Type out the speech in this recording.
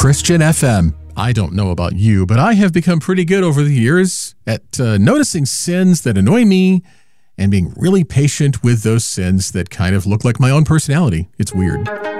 Christian FM. I don't know about you, but I have become pretty good over the years at noticing sins that annoy me and being really patient with those sins that kind of look like my own personality. It's weird.